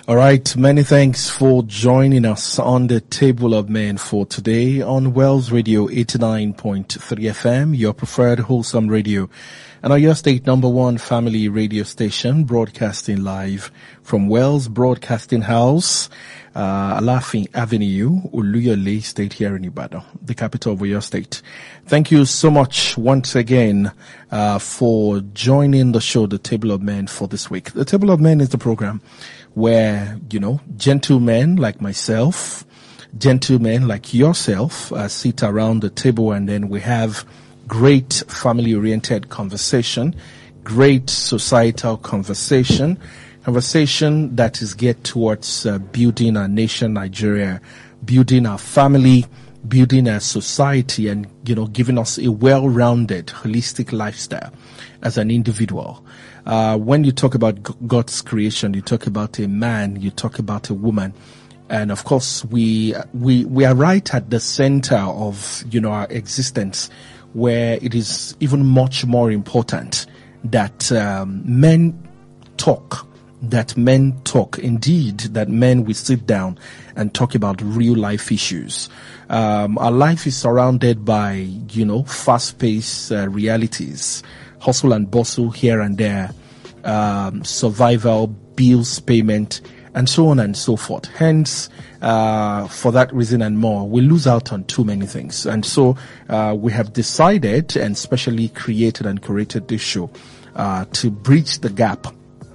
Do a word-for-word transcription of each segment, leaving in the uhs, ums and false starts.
All right, many thanks for joining us on the Table of Men for today on Wells Radio eighty-nine point three F M, your preferred wholesome radio, and your state number one family radio station, broadcasting live from Wells Broadcasting House, uh, Alafin Avenue, Oluyole State here in Ibadan, the capital of your state. Thank you so much once again uh, for joining the show, The Table of Men, for this week. The Table of Men is the program where, you know, gentlemen like myself, gentlemen like yourself uh, sit around the table, and then we have great family-oriented conversation, great societal conversation, conversation that is geared towards uh, building our nation, Nigeria, building our family, building our society, and, you know, giving us a well-rounded, holistic lifestyle as an individual. Uh, when you talk about G- God's creation, you talk about a man, you talk about a woman. And of course, we, we, we are right at the center of, you know, our existence, where it is even much more important that, um, men talk, that men talk, indeed, that men will sit down and talk about real life issues. Um, our life is surrounded by, you know, fast-paced uh, realities, hustle and bustle here and there, um, survival, bills payment, and so on and so forth. Hence, uh, for that reason and more, we lose out on too many things. And so, uh, we have decided and specially created and curated this show, uh, to bridge the gap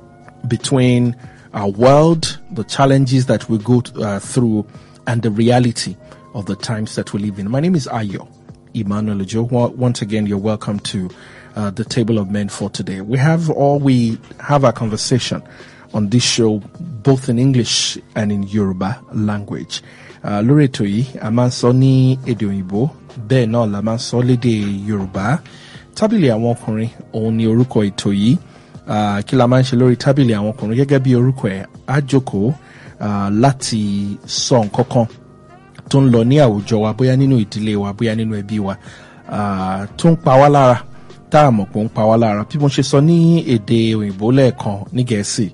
between our world, the challenges that we go to, uh, through, and the reality of the times that we live in. My name is Ayo Emmanuel Ojo. Once again, you're welcome to uh, the Table of Men for today. We have all we have our conversation on this show, both in English and in Yoruba language. Uh, lórí ètò yìí, a máa ń sọ ní èdè òyìnbó, bẹ́ẹ̀ náà la máa ń sọ lédè Yorùbá. Tábìlì àwọn ọkùnrin, òun ni orúkọ ètò yìí. Uh, kí la máa ń ṣe lórí tábìlì àwọn ọkùnrin gẹ́gẹ́ bí orúkọ ẹ̀, á jókòó uh, láti sọ nǹkan kan tó ń lọ ní àwùjọ wa, bóyá nínú ìdílé wa, bóyá nínú ẹbí wa, uh, tó ń pa wá lára, tá a mọ̀ pé ó ń pa wá lára. Bí mo ṣe sọ ní èdè òyìnbó lẹ́ẹ̀kan ní Gẹ̀ẹ́sì,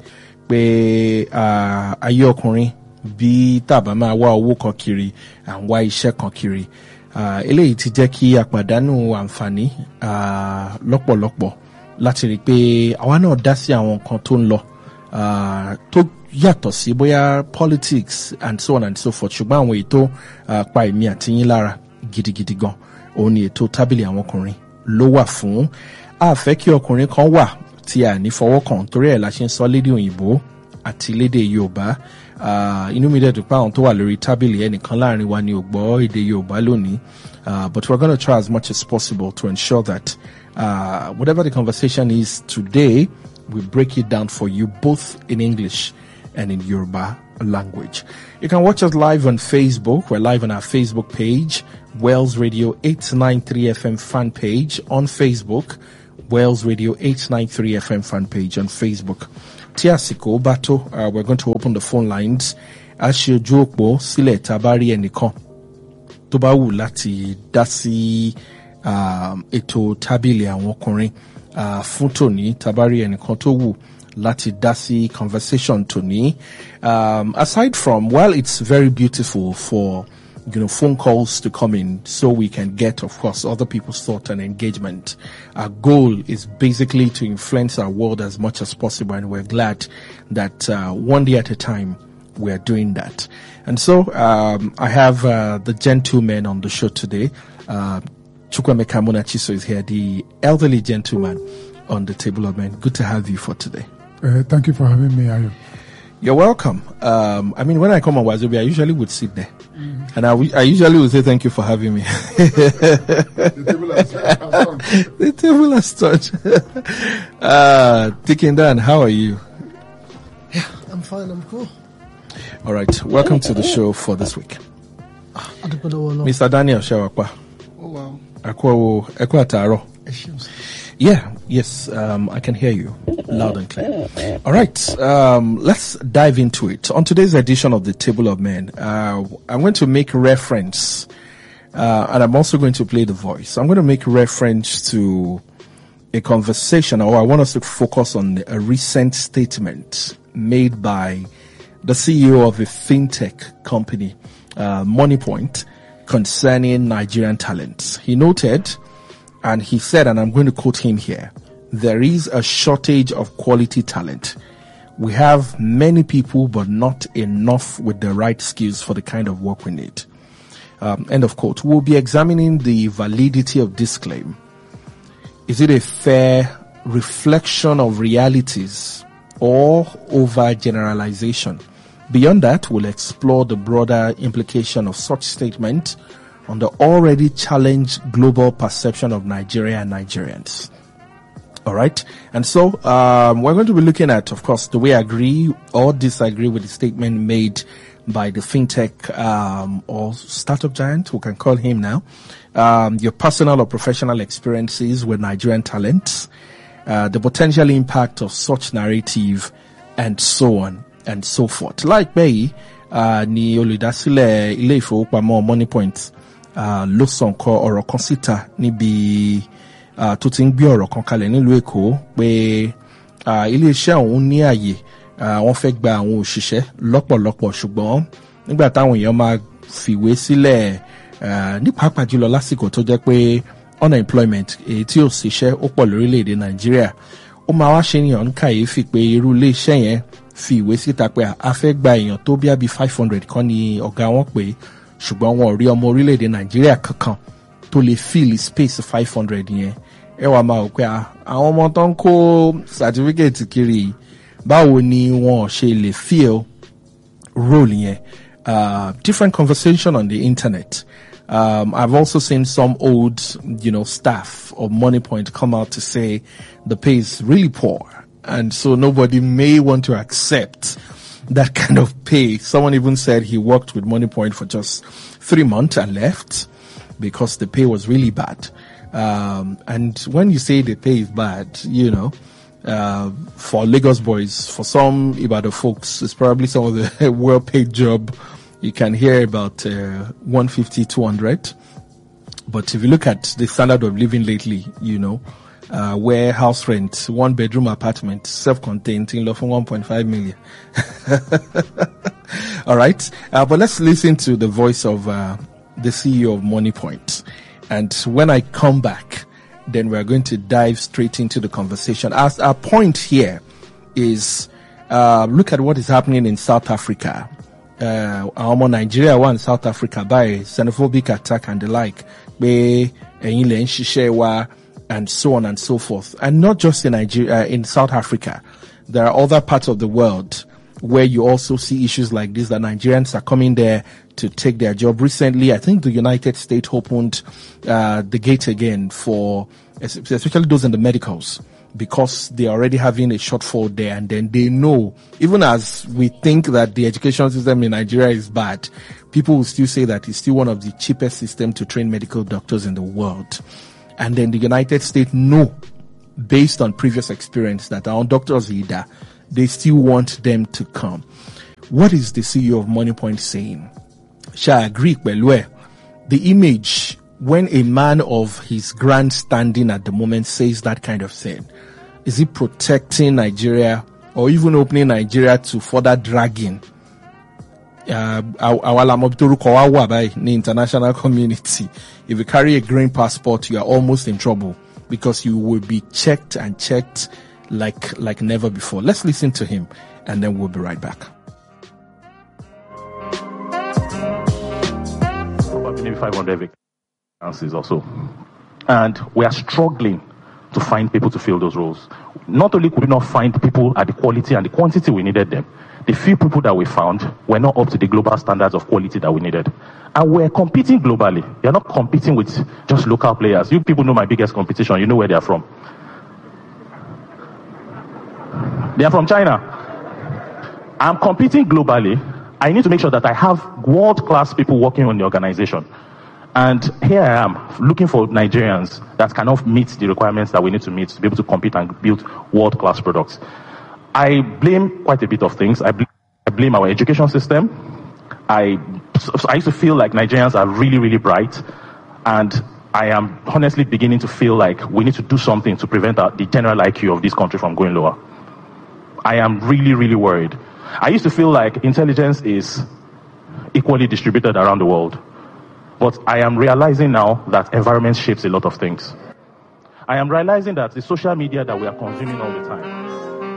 pé uh, ayé ọkùnrin bí tàbá máa wá owó kan kiri, à ń wá iṣẹ́ kan kiri. Uh, eléyìí ti jẹ́ kí a pàdánù àǹfààní uh, lọ́pọ̀lọpọ̀ láti rí pé àwa náà dá sí àwọn nǹkan tó ń lọ uh, tó yàtọ̀ sí bóyá politics and so on and so forth, ṣùgbọ́n àwọn ètò uh, pa èmi àti yín lára gidigidi gan, òun ni ètò tábìlì àwọn ọkùnrin ló wà fún. A fẹ́ kí ọkùnrin kan wà tí a ní fọwọ́ kàn, torí ẹ̀ la ṣe ń sọ lédè òyìnbó àti lédè Yorùbá. Uh, inú mi dẹ̀ dùn pé àwọn tó wà lórí tábìlì ẹnìkan láàrin wa ni ò gbọ́ èdè Yorùbá lónìí, uh, but we're going to try as much as possible to ensure that uh, whatever the conversation is today, we break it down for you both in English and in Yoruba language. You can watch us live on Facebook. We're live on our Facebook page, Wells Radio eight ninety-three F M fan page on Facebook, Wells Radio eight ninety-three F M fan page on Facebook. Tiasiko Bato, uh, we're going to open the phone lines. Ashiojo Okpo Sile Tabari Ẹnìkan tó bá wù láti dá sí ètò tábìlì àwọn ọkùnrin uh, fún tòní, tabari ẹnìkan tó wù láti dá sí conversation tòní. Um, aside from, well, it's very beautiful for, you know, phone calls to come in so we can get, of course, other people's thought and engagement. Our goal is basically to influence our world as much as possible, and we're glad that uh, one day at a time we're doing that. And so um, I have uh, the gentleman on the show today. Uh, Chukwemeka Munachiso is here, the elderly gentleman on the Table of Men. Good to have you for today. Uh, thank you for having me, Ayo. You're welcome. Um, I mean, when I come on Wazobi, I usually would sit there. Mm-hmm. And I, I usually would say thank you for having me. The table has touched. The table has touched. uh, Dikin Dan, how are you? Yeah, I'm fine. I'm cool. All right. Welcome to the show for this week. Mister Daniel Shawakwa. Oh, wow. Akwa Akwa Taro. Yeah, yes, um, I can hear you loud and clear. All right, um, let's dive into it. On today's edition of the Table of Men, uh, I'm going to make reference, uh, and I'm also going to play the voice. I'm going to make reference to a conversation, or I want us to focus on a recent statement made by the C E O of a fintech company, uh, MoneyPoint, concerning Nigerian talents. He noted, and he said, and I'm going to quote him here, there is a shortage of quality talent. We have many people, but not enough with the right skills for the kind of work we need. Um, end of quote. We'll be examining the validity of this claim. Is it a fair reflection of realities or overgeneralization? Beyond that, we'll explore the broader implication of such statement on the already challenged global perception of Nigeria and Nigerians. All right. And so, um, we're going to be looking at, of course, do we agree or disagree with the statement made by the fintech, um, or startup giant, we can call him now, um, your personal or professional experiences with Nigerian talents, uh, the potential impact of such narrative, and so on and so forth. Like me, uh, ni olùdásílẹ̀ ilé ìfowópamọ́ MoneyPoint, uh, ló sọ nǹkan ọ̀rọ̀ kan síta níbi Uh, tó ti ń gbé ọ̀rọ̀ kan kalẹ̀ nílùú Èkó pé uh, ilé-iṣẹ́ òun ní àyè uh, wọ́n fẹ́ gba àwọn òṣìṣẹ́ lọ́pọ̀lọpọ̀ ṣùgbọ́n nígbà táwọn èèyàn máa fìwé sílẹ̀ uh, ní pàápàá jùlọ lásìkò tó jẹ́ pé unemployment èyí tí ò síṣẹ́ ó pọ̀ lórílẹ̀‐èdè Nàìjíríà ó máa wá ṣe èèyàn ń kàyéfì pé irú ilé-iṣẹ́ yẹn fi ìwé síta pé a fẹ́ gba èèyàn tó bí àbí five hundred kan ní ọ̀gá wọn pé ṣùgbọ́n wọn ò rí ọmọ orílẹ̀‐èdè Nàìjíríà kankan tó lè fill space five hundred yẹn. Ẹ wá máa wò pé àwọn ọmọ tó ń kó certificate kiri báwo ni wọn ṣe lè fill role yẹn. Uh, different conversation on the internet. Um, I've also seen some old, you know, staff of MoneyPoint come out to say the pay is really poor, and so nobody may want to accept that kind of pay. Someone even said he worked with MoneyPoint for just three months and left because the pay was really bad. Um, and when you say the pay is bad, you know, uh, for Lagos boys, for some Ibadan folks, it's probably some of the well-paid job. You can hear about uh, one fifty, two hundred. But if you look at the standard of living lately, you know, uh, where house rent, one bedroom apartment, self-contained, in for one point five million. All right. Uh, but let's listen to the voice of uh, the C E O of MoneyPoint. And when I come back, then we're going to dive straight into the conversation. As our point here is, uh, look at what is happening in South Africa. Uh, our Nigeria one South Africa by xenophobic attack and the like, and so on and so forth. And not just in Nigeria, uh, in South Africa. There are other parts of the world where you also see issues like this, that Nigerians are coming there to take their job. Recently, I think the United States opened uh, the gate again for, especially those in the medicals, because they're already having a shortfall there, and then they know, even as we think that the education system in Nigeria is bad, people will still say that it's still one of the cheapest systems to train medical doctors in the world. And then the United States know, based on previous experience, that our doctors either, they still want them to come. What is the C E O of MoneyPoint saying? Shall I agree, Belue? The image, when a man of his grand standing at the moment says that kind of thing, is it protecting Nigeria or even opening Nigeria to further dragging uh, our the international community? If you carry a green passport, you are almost in trouble because you will be checked and checked like like never before. Let's listen to him, and then we'll be right back. Maybe five hundred vacancies or so. And we are struggling to find people to fill those roles. Not only could we not find people at the quality and the quantity we needed them, the few people that we found were not up to the global standards of quality that we needed. And we're competing globally. You're not competing with just local players. You people know my biggest competition. You know where they are from. They are from China. I'm competing globally. I need to make sure that I have world-class people working on the organization. And here I am, looking for Nigerians that cannot meet the requirements that we need to meet to be able to compete and build world-class products. I blame quite a bit of things. I blame, I blame our education system. I, I used to feel like Nigerians are really, really bright. And I am honestly beginning to feel like we need to do something to prevent our, the general I Q of this country from going lower. I am really, really worried. I used to feel like intelligence is equally distributed around the world. But I am realizing now that environment shapes a lot of things. I am realizing that the social media that we are consuming all the time.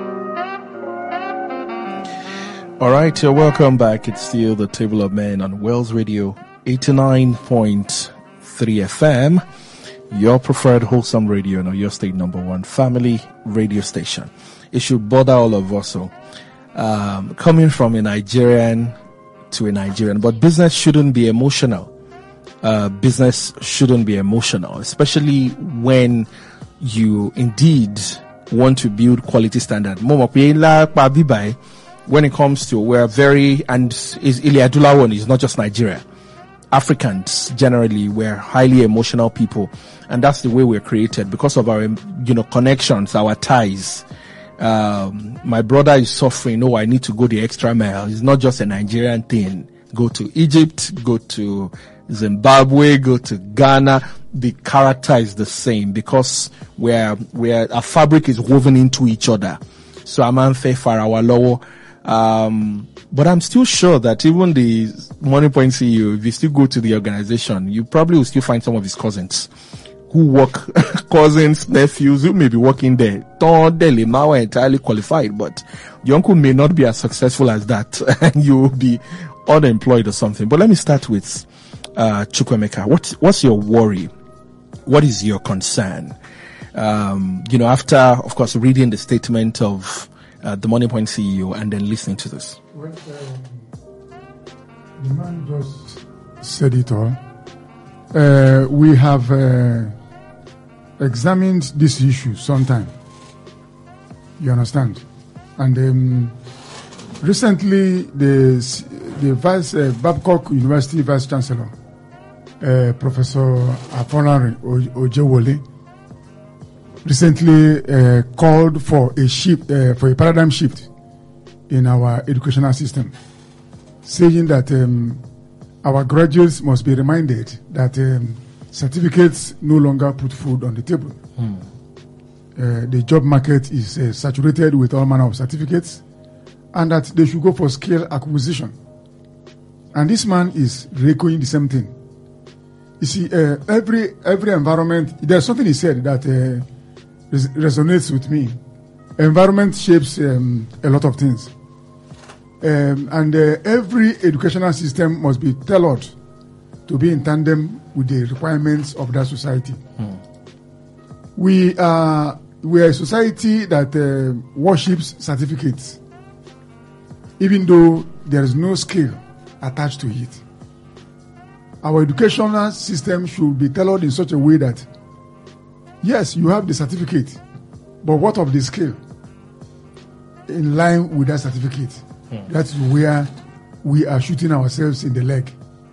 All right, you're welcome back. It's still the Table of Men on Wells Radio eighty-nine point three F M, your preferred wholesome radio and your state number one family radio station. It should bother all of us. So, um, coming from a Nigerian to a Nigerian, but business shouldn't be emotional. Uh, business shouldn't be emotional, especially when you indeed want to build quality standard. When it comes to, we're very, and is Iliadula one is not just Nigeria. Africans generally, we're highly emotional people, and that's the way we're created because of our, you know, connections, our ties. Um, my brother is suffering. Oh, I need to go the extra mile. It's not just a Nigerian thing. Go to Egypt, go to Zimbabwe, go to Ghana. The character is the same because we're, we're, our fabric is woven into each other. So Amanfe Farawalowo. Um, but I'm still sure that even the Money Point C E O, if you still go to the organization, you probably will still find some of his cousins who work, cousins, nephews who may be working there. Don't they now are entirely qualified, but your uncle may not be as successful as that, and you will be unemployed or something. But let me start with uh Chukwemeka. What what's your worry? What is your concern? Um, you know, after of course reading the statement of uh, the Money Point C E O and then listening to this. Well, um, the man just said it all. Uh, we have uh, examined this issue sometime. You understand? And um, recently, the the vice uh, Babcock University Vice Chancellor, uh, Professor Afonari Ojewole, recently uh, called for a shift, uh, for a paradigm shift in our educational system, saying that um, our graduates must be reminded that um, certificates no longer put food on the table. Hmm. Uh, the job market is uh, saturated with all manner of certificates, and that they should go for skill acquisition. And this man is echoing the same thing. You see, uh, every every environment, there's something he said that uh, res- resonates with me. Environment shapes um, a lot of things. Um, and uh, every educational system must be tailored to be in tandem with the requirements of that society. Hmm. We are we are a society that uh, worships certificates, even though there is no skill attached to it. Our educational system should be tailored in such a way that, yes, you have the certificate, but what of the skill in line with that certificate? Hmm. That's where we are shooting ourselves in the leg.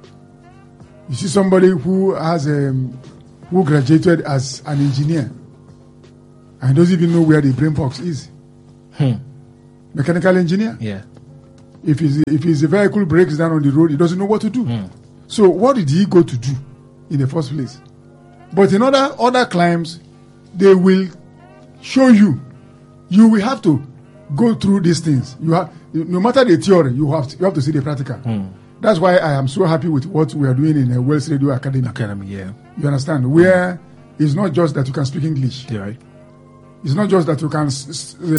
You see somebody who has um, who graduated as an engineer and doesn't even know where the brain box is. Hmm. Mechanical engineer. Yeah. If his if his vehicle breaks down on the road, he doesn't know what to do. Hmm. So what did he go to do in the first place? But in other other climes, they will show you. You will have to go through these things. You have, no matter the theory, you have to, you have to see the practical. Hmm. That's why I am so happy with what we are doing in the Wells Radio Academy. Academy, yeah. You understand? Where it's not just that you can speak English. Yeah, right. It's not just that you can s- s-